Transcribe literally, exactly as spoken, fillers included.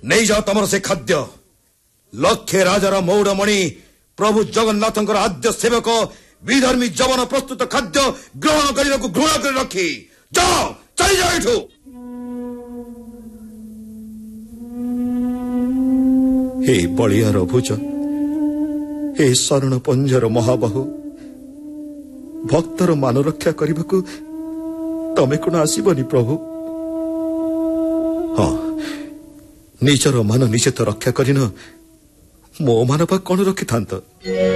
नहीं जाओ तमर से खाद्य लक्षे राजार मौड़मणि प्रभु जगन्नाथ आद्य सेवक विधर्मी जवन प्रस्तुत खाद्य ग्रहण करने को घृणा कर रखी जाओ चली जाओ एठू। हे बलियार भुज हे शरण पंजर महाबाहु भक्तर मान रक्षा करने को तमे कौन आसबनी प्रभु। हाँ निजर मान निजे तो रक्षा करिन मो मान कौन रखि था।